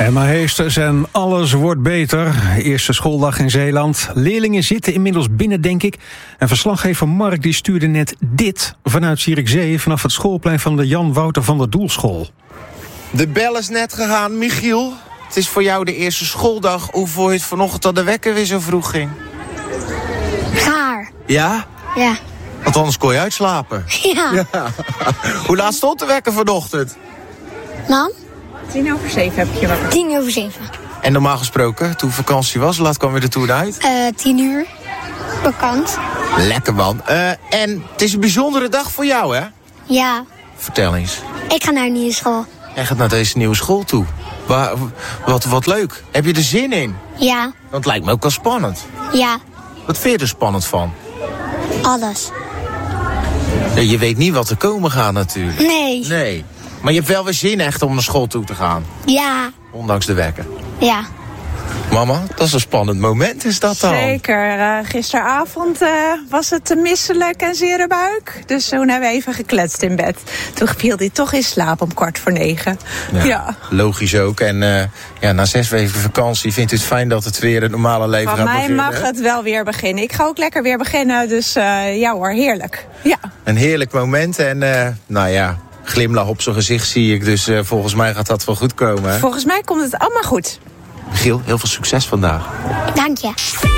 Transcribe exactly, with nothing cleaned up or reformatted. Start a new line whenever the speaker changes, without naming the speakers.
Emma Heesters en alles wordt beter. Eerste schooldag in Zeeland. Leerlingen zitten inmiddels binnen, denk ik. En verslaggever Mark die stuurde net dit vanuit Zierikzee, vanaf het schoolplein van de Jan Wouter van der Doelschool.
De bel is net gegaan, Michiel. Het is voor jou de eerste schooldag. Hoe vond je het vanochtend dat de wekker weer zo vroeg ging?
Gaar.
Ja?
Ja.
Want anders kon je uitslapen.
Ja.
Ja. Hoe laat stond de wekker vanochtend?
Mam?
Tien over zeven heb ik je wakker.
Tien over zeven.
En normaal gesproken, toen vakantie was, hoe laat kwam je er toen uit?
Uh, tien uur. Bekant.
Lekker man. Uh, en het is een bijzondere dag voor jou, hè?
Ja.
Vertel eens.
Ik ga naar een nieuwe school.
Jij gaat naar deze nieuwe school toe. Waar, wat, wat leuk. Heb je er zin in?
Ja.
Want het lijkt me ook wel spannend.
Ja.
Wat vind je er spannend van?
Alles.
Ja, je weet niet wat er komen gaat natuurlijk.
Nee.
Nee. Maar je hebt wel weer zin echt om naar school toe te gaan.
Ja.
Ondanks de wekker.
Ja.
Mama, dat is een spannend moment, is dat dan?
Zeker. Uh, gisteravond uh, was het te misselijk en zere buik. Dus toen hebben we even gekletst in bed. Toen viel hij toch in slaap om kwart voor negen.
Ja,
ja.
Logisch ook. En uh, ja, na zes weken vakantie vindt u het fijn dat het weer het normale leven
Van
gaat
mij
beginnen?
mag het wel weer beginnen. Ik ga ook lekker weer beginnen. Dus uh, ja hoor, heerlijk. Ja.
Een heerlijk moment. En uh, nou ja, glimlach op zijn gezicht zie ik. Dus uh, volgens mij gaat dat wel goed komen. Hè?
Volgens mij komt het allemaal goed.
Michiel, heel veel succes vandaag.
Dank je.